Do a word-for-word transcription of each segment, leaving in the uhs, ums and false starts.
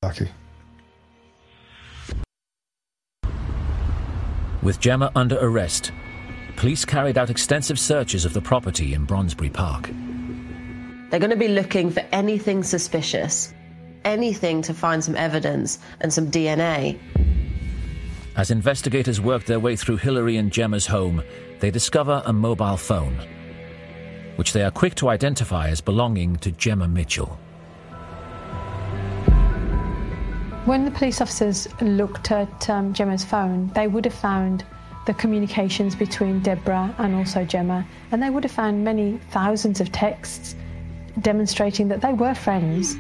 Lucky. With Gemma under arrest, police carried out extensive searches of the property in Brondesbury Park. They're going to be looking for anything suspicious, anything to find some evidence and some D N A. As investigators worked their way through Hilary and Gemma's home, they discover a mobile phone, which they are quick to identify as belonging to Gemma Mitchell. When the police officers looked at um, Gemma's phone, they would have found the communications between Deborah and also Gemma, and they would have found many thousands of texts demonstrating that they were friends.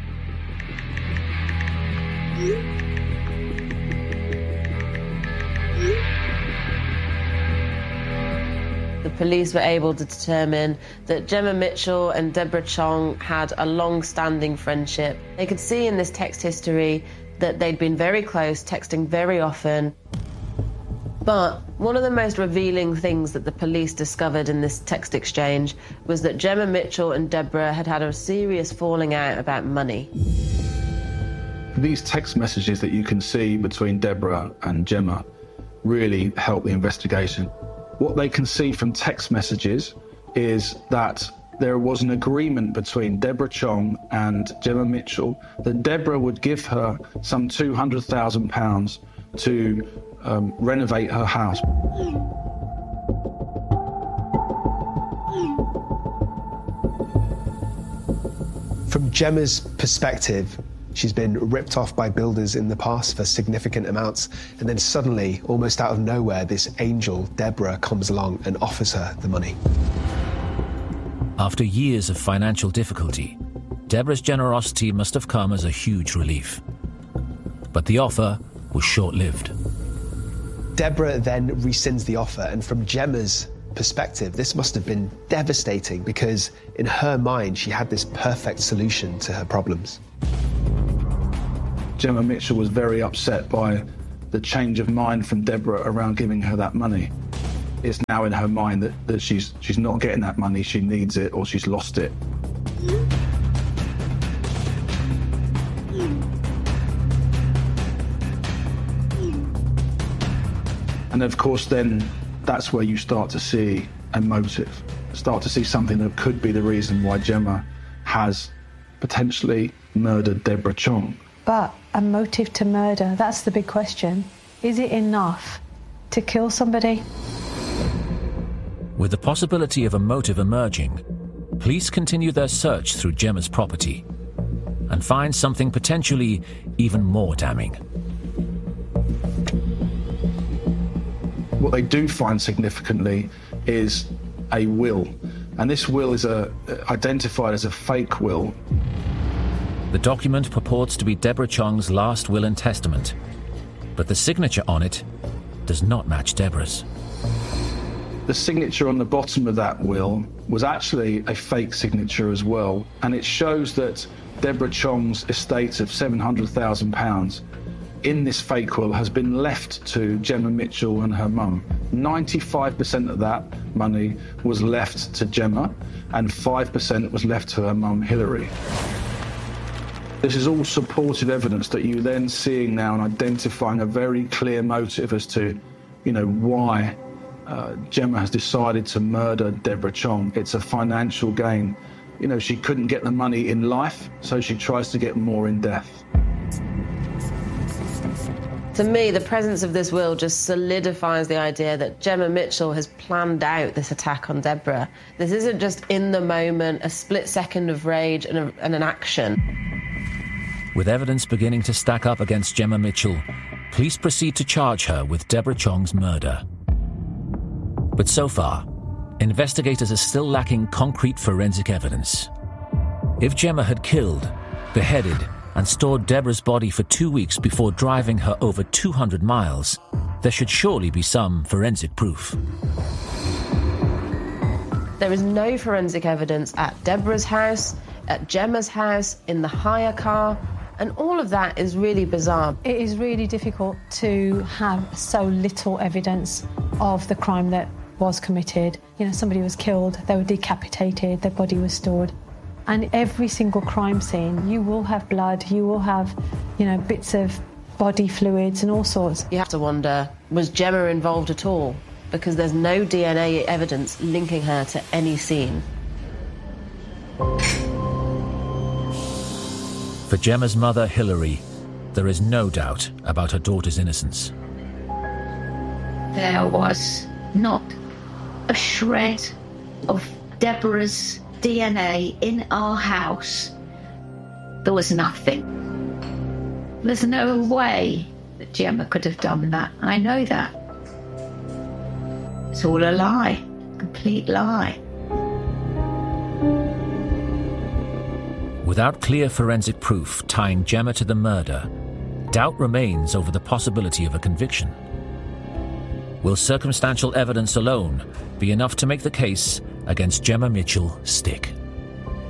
The police were able to determine that Gemma Mitchell and Deborah Chong had a long-standing friendship. They could see in this text history that they'd been very close, texting very often. But one of the most revealing things that the police discovered in this text exchange was that Gemma Mitchell and Deborah had had a serious falling out about money. These text messages that you can see between Deborah and Gemma really help the investigation. What they can see from text messages is that there was an agreement between Deborah Chong and Gemma Mitchell that Deborah would give her some two hundred thousand pounds to um, renovate her house. From Gemma's perspective, she's been ripped off by builders in the past for significant amounts, and then suddenly, almost out of nowhere, this angel, Deborah, comes along and offers her the money. After years of financial difficulty, Deborah's generosity must have come as a huge relief. But the offer was short-lived. Deborah then rescinds the offer, and from Gemma's perspective, this must have been devastating because in her mind, she had this perfect solution to her problems. Gemma Mitchell was very upset by the change of mind from Deborah around giving her that money. It's now in her mind that, that she's, she's not getting that money, she needs it, or she's lost it. And of course then, that's where you start to see a motive, start to see something that could be the reason why Gemma has potentially murdered Deborah Chong. But a motive to murder, that's the big question. Is it enough to kill somebody? With the possibility of a motive emerging, police continue their search through Gemma's property and find something potentially even more damning. What they do find significantly is a will, and this will is a, identified as a fake will. The document purports to be Deborah Chong's last will and testament, but the signature on it does not match Deborah's. The signature on the bottom of that will was actually a fake signature as well, and it shows that Deborah Chong's estate of seven hundred thousand pounds in this fake will has been left to Gemma Mitchell and her mum. ninety-five percent of that money was left to Gemma, and five percent was left to her mum, Hilary. This is all supportive evidence that you're then seeing now and identifying a very clear motive as to, you know, why uh, Gemma has decided to murder Deborah Chong. It's a financial gain. You know, she couldn't get the money in life, so she tries to get more in death. To me, the presence of this will just solidifies the idea that Gemma Mitchell has planned out this attack on Deborah. This isn't just in the moment, a split second of rage and, a, and an action. With evidence beginning to stack up against Gemma Mitchell, police proceed to charge her with Deborah Chong's murder. But so far, investigators are still lacking concrete forensic evidence. If Gemma had killed, beheaded, and stored Deborah's body for two weeks before driving her over two hundred miles, there should surely be some forensic proof. There is no forensic evidence at Deborah's house, at Gemma's house, in the hire car, and all of that is really bizarre. It is really difficult to have so little evidence of the crime that was committed. You know, somebody was killed, they were decapitated, their body was stored. And every single crime scene, you will have blood, you will have you know, bits of body fluids and all sorts. You have to wonder, was Gemma involved at all? Because there's no D N A evidence linking her to any scene. For Gemma's mother, Hilary, there is no doubt about her daughter's innocence. There was not a shred of Deborah's D N A in our house. There was nothing. There's no way that Gemma could have done that. I know that. It's all a lie. Complete lie. Without clear forensic proof tying Gemma to the murder, doubt remains over the possibility of a conviction. Will circumstantial evidence alone be enough to make the case against Gemma Mitchell stick?